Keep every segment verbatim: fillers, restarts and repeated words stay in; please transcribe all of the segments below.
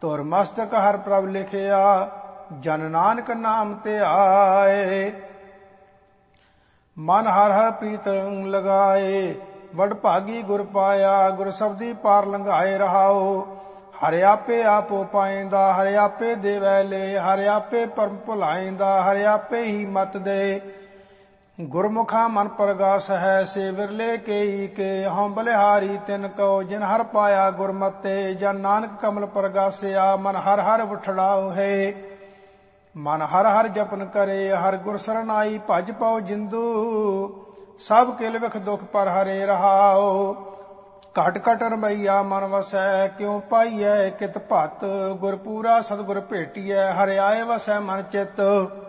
ਧੁਰ ਮਸਤਕ ਹਰ ਪ੍ਰਭ ਲਿਖਿਆ, ਜਨ ਨਾਨਕ ਨਾਮ ਤੇ ਆਏ। ਮਨ ਹਰ ਹਰ ਪ੍ਰੀਤ ਲਗਾਏ, ਵਡ ਭਾਗੀ ਗੁਰ ਪਾਇਆ, ਗੁਰ ਸਬਦੀ ਪਾਰ ਲੰਘਾਏ ਰਹਾਓ। ਹਰਿ ਆਪੇ ਆਪੋ ਪਾਇੰਦਾ, ਹਰਿ ਆਪੇ ਦੇਵੈ ਲੈ, ਹਰਿ ਆਪੇ ਪਰਮ ਭੁਲਾਇੰਦਾ, ਹਰਿ ਆਪੇ ਹੀ ਮਤ ਦੇ। ਗੁਰਮੁਖਾ ਮਨ ਪ੍ਰਗਾਸ ਹੈ, ਸੇ ਵਿਰਲੇ ਕੇਈ ਕੇ, ਹਉ ਬਲਿਹਾਰੀ ਤਿਨ ਕਉ, ਜਿਨ ਹਰ ਪਾਇਆ ਗੁਰਮਤਿ। ਜਨ ਨਾਨਕ ਕਮਲ ਪ੍ਰਗਾਸਿਆ, ਮਨ ਹਰ ਹਰ ਉਠੜਾਉ ਹੈ। ਮਨ ਹਰ ਹਰ ਜਪਨ ਕਰੇ, ਹਰ ਗੁਰ ਸਰਨਾਈ, ਭਜ ਪਉ ਜਿੰਦੂ। ਸਭ ਕਿਲ ਵਿਖ ਦੁਖ ਪਰ ਹਰੇ ਰਹਾਉ। ਘਟ ਘਟ ਰਮਈਆ ਮਨ ਵਸੈ, ਕਿਉ ਪਾਈਐ ਕਿਤ ਭਤ। ਗੁਰਪੂਰਾ ਸਤਿਗੁਰ ਭੇਟੀਐ, ਹਰਿ ਆਏ ਵਸੈ ਮਨ ਚਿਤ।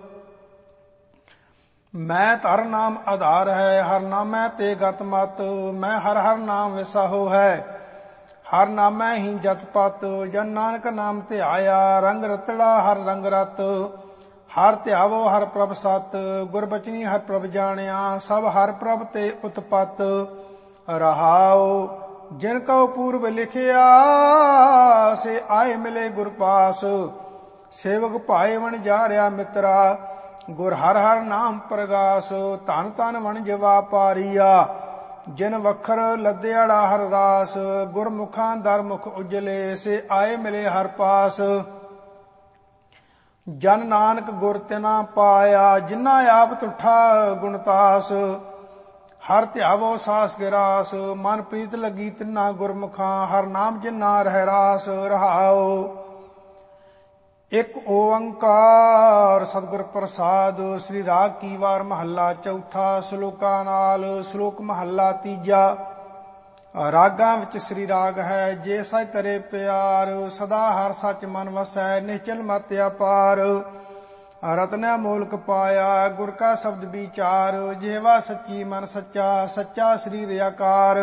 ਮੈਂ ਧਰ ਨਾਮ ਆਧਾਰ ਹੈ, ਹਰ ਨਾਮੈ ਤੇ ਗਤ ਮਤ। ਮੈਂ ਹਰ ਹਰ ਨਾਮ ਵਿਸਾਹੋ ਹੈ, ਹਰ ਨਾਮੈ ਹੀ ਜਤ ਪਤ। ਜਨ ਨਾਨਕ ਨਾਮ ਤੇ ਆਇਆ, ਰੰਗ ਰਤੜਾ ਹਰ ਰੰਗ ਰਤ। ਹਰ ਧਿਆਵੋ ਹਰ ਪ੍ਰਭ ਸਤ, ਗੁਰਬਚਨੀ ਹਰ ਪ੍ਰਭ ਜਾਣਿਆ। ਸਭ ਹਰ ਪ੍ਰਭ ਤੇ ਉਤਪਤ ਰਹਾਉ। ਜਿਨ ਕਉ ਪੂਰਬ ਲਿਖਿਆ, ਸੇ ਆਏ ਮਿਲੇ ਗੁਰ ਪਾਸ। ਸੇਵਕ ਭਾਏ ਵਣ ਜਾਰਿਆ ਮਿੱਤਰਾ, ਗੁਰ ਹਰ ਹਰ ਨਾਮ ਪ੍ਰਗਾਸ। ਧਨ ਧਨ ਵਣਜ ਵਾਪਾਰੀਆ, ਜਿਨ ਵਖਰ ਲੱਦਿਆੜਾ ਹਰ ਰਾਸ। ਗੁਰਮੁਖਾਂ ਦਰ ਮੁਖ ਉਜਲੇ, ਸੇ ਆਏ ਮਿਲੇ ਹਰ ਪਾਸ। ਜਨ ਨਾਨਕ ਗੁਰ ਤਿਨਾ ਪਾਇਆ, ਜਿਨਾ ਆਪ ਤੁਠਾ ਗੁਣਤਾਸ। ਹਰ ਧਿਆਵੋ ਸਾਸ ਗਿਰਾਸ, ਮਨ ਪ੍ਰੀਤ ਲੱਗੀ ਤਿਨਾ ਗੁਰਮੁਖਾਂ। ਹਰ ਨਾਮ ਜਿਨਾ ਰਹਿ ਰਾਸ ਰਹਾਉ। ਇਕ ਓੰਕਾਰ ਸਤਿਗੁਰ ਪ੍ਰਸਾਦ। ਸ੍ਰੀ ਰਾਗ ਕੀ ਵਾਰ ਮਹੱਲਾ ਚੌਥਾ, ਸ਼ਲੋਕਾਂ ਨਾਲ। ਸ਼ਲੋਕ ਮਹੱਲਾ ਤੀਜਾ। ਰਾਗਾਂ ਵਿੱਚ ਸ੍ਰੀ ਰਾਗ ਹੈ। ਜੇ ਸਚ ਤਰੇ ਪਿਆਰ, ਸਦਾ ਹਰ ਸੱਚ ਮਨ ਵਸੈ। ਨਿਸ਼ਚਲ ਮਤ ਅਪਾਰ, ਰਤਨੈ ਮੋਲਕ ਪਾਇਆ। ਗੁਰ ਕਾ ਸ਼ਬਦ ਵਿਚਾਰ, ਜਿਹਵਾ ਸੱਚੀ ਮਨ ਸੱਚਾ। ਸੱਚਾ ਸਰੀਰ ਆਕਾਰ,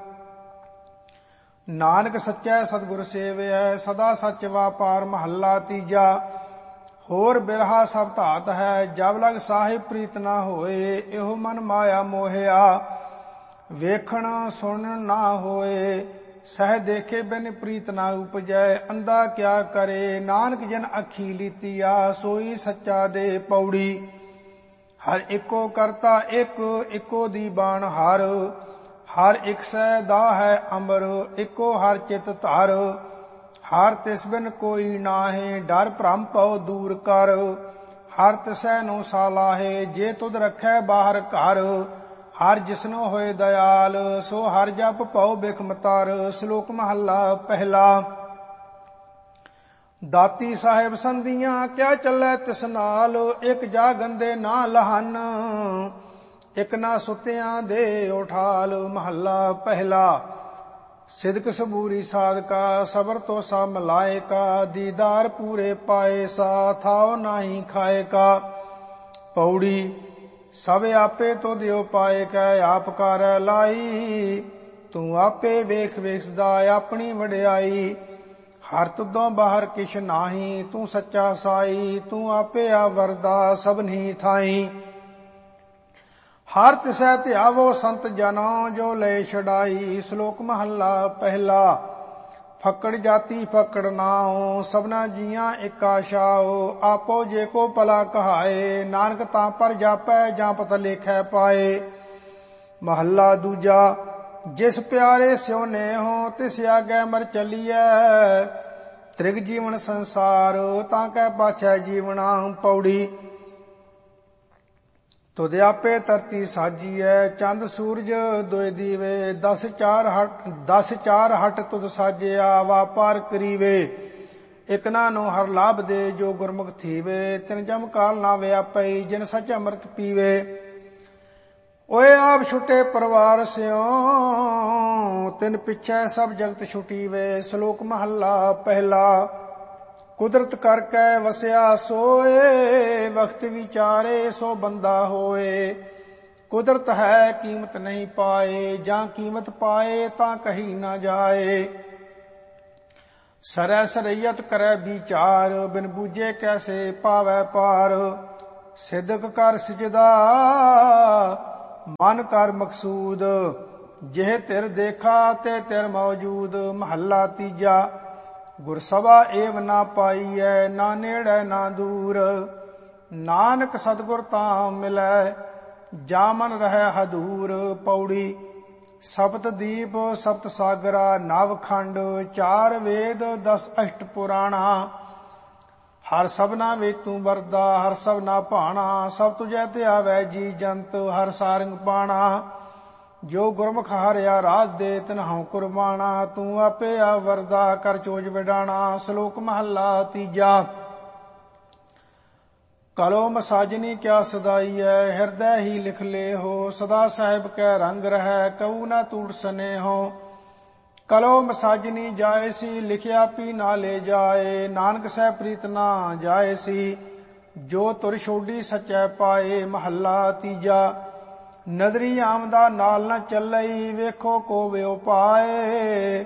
ਨਾਨਕ ਸੱਚੈ ਸਤਿਗੁਰ ਸੇਵਿਐ। ਸਦਾ ਸੱਚ ਵਾਪਾਰ। ਮਹੱਲਾ ਤੀਜਾ। ਹੋਰ ਬਿਰਹਾ ਸਭ ਧਾਤ ਹੈ, ਜਬ ਲਗ ਸਾਹਿਬ ਪ੍ਰੀਤ ਨਾ ਹੋਏ। ਇਹੋ ਮਨ ਮਾਇਆ ਮੋਹਿਆ, ਵੇਖਣ ਸੁਣਨ ਨਾ ਹੋਏ। ਸਹਿ ਦੇਖੇ ਬਿਨ ਪ੍ਰੀਤ ਨਾ ਉਪਜੈ। ਅੰਧਾ ਕਿਆ ਕਰੇ, ਨਾਨਕ ਜਨ ਅੱਖੀ ਲੀਤੀਆ। ਸੋਈ ਸੱਚਾ ਦੇ ਪੌੜੀ, ਹਰ ਇੱਕੋ ਕਰਤਾ ਇੱਕ। ਇੱਕੋ ਦੀ ਬਾਣ ਹਰ, ਹਰ ਇੱਕ ਸਹਿ ਦਾ ਹੈ ਅਮਰ। ਇੱਕੋ ਹਰ ਚਿਤ ਧਰ, ਹਰ ਤਿਸ ਬਿਨ ਕੋਈ ਨਾਹੇ। ਡਰ ਭ੍ਰਮ ਪਉ ਦੂਰ ਕਰ, ਹਰ ਤਿਸੈ ਨੂੰ ਸਾਲਾਹੇ। ਜੇ ਤੁਧ ਰੱਖੈ ਬਾਹਰ ਘਰ, ਹਰ ਜਿਸਨੋ ਹੋਏ ਦਇਆਲ। ਸੋ ਹਰ ਜਪ ਪਉ ਬਿਖਮ ਤਰ। ਸ਼ਲੋਕ ਮਹੱਲਾ ਪਹਿਲਾ। ਦਾਤੀ ਸਾਹਿਬ ਸੰਧੀਆਂ, ਕਿਆ ਚੱਲੈ ਤਿਸ ਨਾਲ। ਇੱਕ ਜਾ ਗੰਦੇ ਨਾ ਲਹਨ, ਇੱਕ ਨਾ ਸੁੱਤਿਆਂ ਦੇ ਉਠਾਲ। ਮਹੱਲਾ ਪਹਿਲਾ। ਸਿਦਕ ਸਬੂਰੀ ਸਾਧਕਾ, ਸਬਰ ਤੋ ਸਾ ਮਲਾਇਕਾ। ਦੀਦਾਰ ਪੂਰੇ ਪਾਏ ਸਾ, ਥਾਉ ਨਾਹੀ ਖਾਏ ਕਾ। ਪੌੜੀ। ਸਭ ਆਪੇ ਤੋ ਦਿਓ ਪਾਏ ਕੈ, ਆਪ ਕਰੈ ਲਾਈ। ਤੂੰ ਆਪੇ ਵੇਖ ਵੇਖਦਾ ਆਪਣੀ ਵਡਿਆਈ। ਹਰ ਤੁਦੋਂ ਬਾਹਰ ਕਿਛ ਨਾਹੀ, ਤੂੰ ਸੱਚਾ ਸਾਈ। ਤੂੰ ਆਪੇ ਆਵਰਦਾ ਸਭਨੀ ਥਾਈ। ਹਰ ਤਿਸੈ ਧਿਆਵੋ ਸੰਤ ਜਨੋ, ਜੋ ਲੈ ਛਡਾਈ। ਸ਼ਲੋਕ ਮਹੱਲਾ ਪਹਿਲਾ। ਫੱਕੜ ਜਾਤੀ ਫੱਕੜ ਨਾਉ, ਸਭਨਾ ਜੀਆਂ ਇੱਕ ਆਸ਼ਾਓ। ਆਪੋ ਜੇ ਕੋ ਭਲਾ ਕਹਾਏ, ਨਾਨਕ ਤਾਂ ਪਰ ਜਾਪੈ। ਜਾਂ ਪਤ ਲੇਖੈ ਪਾਏ। ਮਹੱਲਾ ਦੂਜਾ। ਜਿਸ ਪਿਆਰੇ ਸਿਉ ਨੇਹੋ, ਤਿਸ ਆਗੇ ਮਰ ਚੱਲੀਐ। ਤ੍ਰਿਗ ਜੀਵਨ ਸੰਸਾਰ, ਤਾਂ ਕੈ ਪਾਛੈ ਜੀਵਨਾ। ਪੌੜੀ। ਤੁਧ ਆਪੇ ਧਰਤੀ ਸਾਜੀਐ, ਚੰਦ ਸੂਰਜ ਦੋਇ ਦੀਵੇ। ਦਸ ਚਾਰ ਹਟ ਦਸ ਚਾਰ ਹਟ ਤੁਧ ਸਾਜਿਆ, ਵਾਪਾਰ ਕਰੀਵੇ। ਇਕਨਾ ਨੂੰ ਹਰ ਲਾਭ ਦੇ, ਜੋ ਗੁਰਮੁਖ ਥੀਵੇ। ਤਿਨ ਜਮ ਕਾਲ ਨਾ ਵਿਆਪਈ, ਜਿਨ ਸੱਚ ਅੰਮ੍ਰਿਤ ਪੀਵੇ। ਓਏ ਆਪ ਛੁਟੇ ਪਰਿਵਾਰ ਸਿਓ, ਤਿਨ ਪਿਛੈ ਸਭ ਜਗਤ ਛੁਟੀਵੇ। ਸ਼ਲੋਕ ਮਹੱਲਾ ਪਹਿਲਾ। ਕੁਦਰਤ ਕਰਕੇ ਵਸਿਆ ਸੋਏ, ਵਕਤ ਵਿਚਾਰੇ ਸੋ ਬੰਦਾ ਹੋਏ। ਕੁਦਰਤ ਹੈ ਕੀਮਤ ਨਹੀਂ ਪਾਏ, ਜਾਂ ਕੀਮਤ ਪਾਏ ਤਾਂ ਕਹੀ ਨਾ ਜਾਏ। ਸਰੈ ਸਰਈਅਤ ਕਰੈ ਵਿਚਾਰ, ਬਿਨ ਬੂਝੇ ਕੈਸੇ ਪਾਵੈ ਪਾਰ। ਸਿਦਕ ਕਰ ਸਿਜਦਾ ਮਨ ਕਰ ਮਕਸੂਦ, ਜਿਹ ਤਿਰ ਦੇਖਾ ਤੇ ਤਿਰ ਮੌਜੂਦ। ਮਹੱਲਾ ਤੀਜਾ। ਗੁਰ ਸਭਾ ਏਵ ਨਾ ਪਾਈਐ, ਨਾ ਨੇੜੇ ਨਾ ਦੂਰ। ਨਾਨਕ ਸਤਿਗੁਰ ਤਾਂ ਮਿਲੈ, ਜਾ ਮਨ ਰਹਿ ਹਦੂਰ। ਪੌੜੀ। ਸਪਤ ਦੀਪ ਸਪਤ ਸਾਗਰਾ, ਨਵ ਖੰਡ ਚਾਰ ਵੇਦ ਦਸ ਅਸ਼ਟ ਪੁਰਾਣਾ। ਹਰ ਸਭਨਾ ਵਿੱਚ ਤੂੰ ਵਰਦਾ, ਹਰ ਸਭਨਾ ਭਾਣਾ। ਸਭ ਤੁਝੈ ਧਿਆਵੈ ਜੀ ਜੰਤ, ਹਰ ਸਾਰੰਗ ਪਾਣਾ। ਜੋ ਗੁਰਮੁਖ ਹਾਰਿਆ ਰਾਜ ਦੇ, ਤਿਨਹੁ ਕੁਰਬਾਣਾ। ਤੂੰ ਆਪੇ ਆ ਵਰਦਾ, ਕਰ ਚੋਜ ਵਿਡਾਣਾ। ਸ਼ਲੋਕ ਮਹੱਲਾ ਤੀਜਾ। ਕਲੋ ਮਸਾਜਨੀ ਕਿਆ ਸਦਾਈਐ, ਹਿਰਦੈ ਹੀ ਲਿਖ ਲੇਹੋ। ਸਦਾ ਸਾਹਿਬ ਕੈ ਰੰਗ ਰਹੈ, ਕਉ ਨਾ ਟੂਟ ਸਨੇਹੋ। ਕਲੋ ਮਸਾਜਨੀ ਜਾਏ ਸੀ, ਲਿਖਿਆ ਪੀ ਨਾ ਲੈ ਜਾਏ। ਨਾਨਕ ਸਹਿ ਪ੍ਰੀਤ ਨਾ ਜਾਏ ਸੀ, ਜੋ ਤੁਰ ਛੋਡੀ ਸਚੈ ਪਾਏ। ਮਹੱਲਾ ਤੀਜਾ। ਨਦਰੀ ਆਮਦਾ ਨਾਲ ਨਾ ਚੱਲਈ, ਵੇਖੋ ਕੋ ਵਿਉ ਪਾਏ।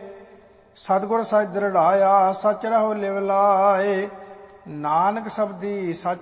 ਸਤਿਗੁਰ ਸਚ ਦ੍ਰਿੜਾਇਆ, ਸਚ ਰਹੋ ਲਿਵ ਲਾਏ। ਨਾਨਕ ਸਬਦੀ ਸਚ